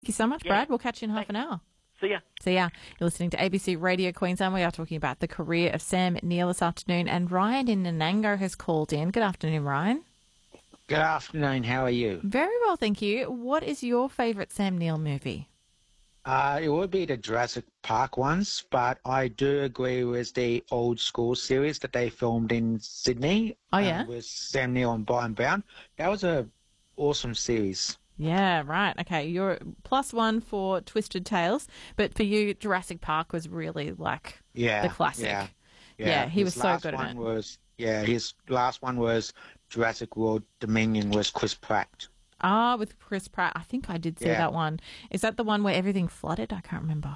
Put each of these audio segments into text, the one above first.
Thank you so much, Brad. We'll catch you in half an hour. See ya. See ya. You're listening to ABC Radio Queensland. We are talking about the career of Sam Neill this afternoon, and Ryan in Nanango has called in. Good afternoon, Ryan. Good afternoon. How are you? Very well, thank you. What is your favourite Sam Neill movie? It would be the Jurassic Park ones, but I do agree with the old school series that they filmed in Sydney. Oh, yeah? With Sam Neill and Brian Brown. That was a awesome series. Yeah, right. Okay, you're +1 for Twisted Tales, but for you, Jurassic Park was really like the classic. Yeah, he was so good at it. His last one was Jurassic World Dominion with Chris Pratt. Ah, with Chris Pratt. I think I did see that one. Is that the one where everything flooded? I can't remember.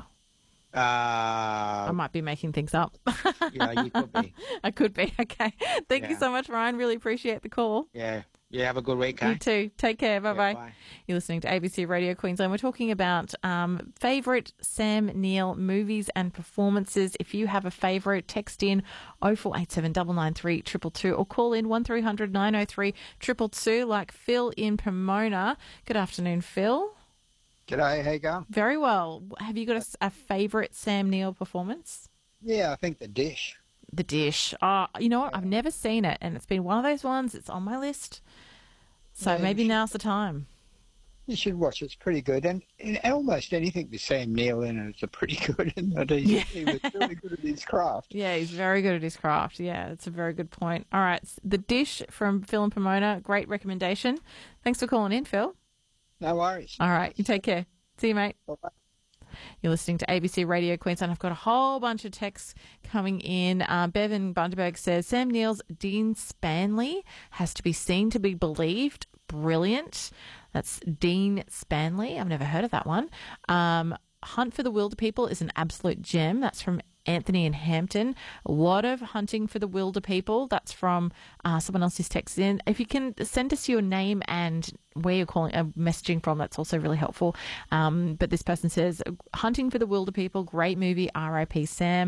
I might be making things up. Yeah, you could be. I could be. Okay. Thank you so much, Ryan. Really appreciate the call. Yeah. Yeah, have a good week, You too. Take care. Bye-bye. Bye. You're listening to ABC Radio Queensland. We're talking about favourite Sam Neill movies and performances. If you have a favourite, text in 0487 993 222 or call in 1300 903 222 like Phil in Pomona. Good afternoon, Phil. G'day, how you going? Very well. Have you got a favourite Sam Neill performance? Yeah, I think The Dish. The Dish. Oh, you know what? I've never seen it, and it's been one of those ones. It's on my list. So maybe now's the time. You should watch it. It's pretty good. And almost anything with Sam Neill in it is pretty good. Isn't it? He was really good at his craft. Yeah, he's very good at his craft. Yeah, that's a very good point. All right. The Dish from Phil and Pomona. Great recommendation. Thanks for calling in, Phil. No worries. All right. You take care. See you, mate. Bye-bye. You're listening to ABC Radio Queensland. I've got a whole bunch of texts coming in. Bevan Bundaberg says, Sam Neill's Dean Spanley has to be seen to be believed. Brilliant. That's Dean Spanley. I've never heard of that one. Hunt for the Wilder People is an absolute gem. That's from Anthony in Hampton. A lot of Hunting for the Wilder People. That's from someone else who's texted in. If you can send us your name and where you're calling, messaging from, that's also really helpful. But this person says, Hunting for the Wilder People, great movie, R.I.P. Sam.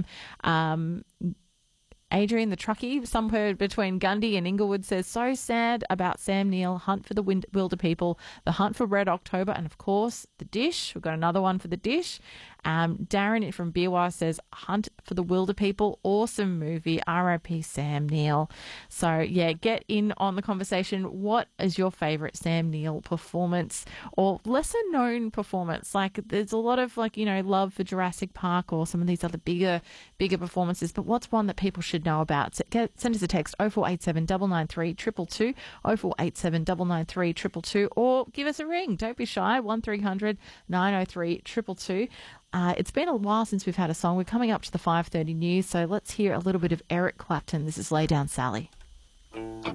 Adrian, the truckie, somewhere between Gundy and Inglewood, says, so sad about Sam Neill, Hunt for the Wilder People, The Hunt for Red October, and of course, The Dish. We've got another one for The Dish. Darren from Beerwah says, Hunt for the Wilder People, awesome movie, R.I.P. Sam Neill. So, yeah, get in on the conversation. What is your favourite Sam Neill performance or lesser-known performance? Like, there's a lot of, love for Jurassic Park or some of these other bigger performances, but what's one that people should know about? So send us a text, 0487 993 222, 0487 993 222, or give us a ring. Don't be shy, 1300 903 222. It's been a while since we've had a song. We're coming up to the 5:30 news, so let's hear a little bit of Eric Clapton. This is Lay Down Sally.